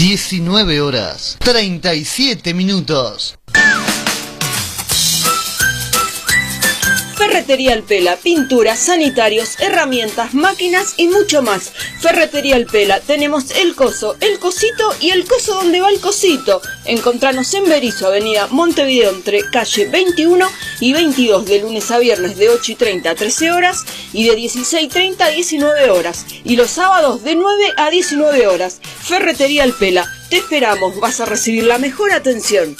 19 horas 37 minutos. Ferretería El Pela, pinturas, sanitarios, herramientas, máquinas y mucho más. Ferretería El Pela, tenemos el coso, el cosito y el coso donde va el cosito. Encontranos en Berisso, avenida Montevideo, entre calle 21 y 22, de lunes a viernes de 8:30 a 13 horas y de 16:30 a 19 horas. Y los sábados de 9 a 19 horas. Ferretería El Pela, te esperamos, vas a recibir la mejor atención.